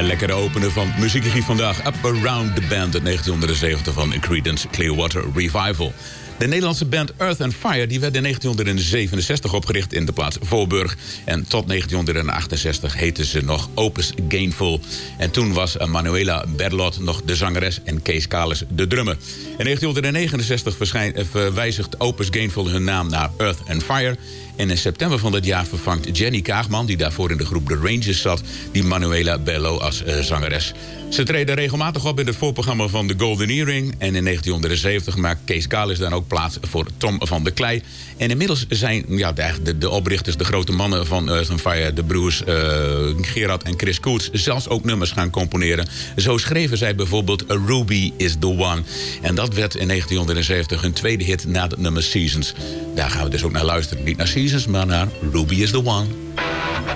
En lekkere openen van Muziekarchief vandaag. Up Around the Band uit 1970 van Creedence Clearwater Revival. De Nederlandse band Earth and Fire die werd in 1967 opgericht in de plaats Voorburg. En tot 1968 heette ze nog Opus Gainful. En toen was Manuela Berlot nog de zangeres en Kees Kalis de drummer. In 1969 verwijzigt Opus Gainful hun naam naar Earth and Fire. En in september van dat jaar vervangt Jenny Kaagman, die daarvoor in de groep The Rangers zat, die Manuela Berlot als zangeres. Ze treden regelmatig op in het voorprogramma van The Golden Earring. En in 1970 maakt Kees Kalis dan ook plaats voor Tom van der Klei. En inmiddels zijn de oprichters, de grote mannen van Earth and Fire, de broers Gerard en Chris Koets, zelfs ook nummers gaan componeren. Zo schreven zij bijvoorbeeld A Ruby is the One. En dat werd in 1970 hun tweede hit na het nummer Seasons. Daar gaan we dus ook naar luisteren. Niet naar Seasons, maar naar Ruby is the One.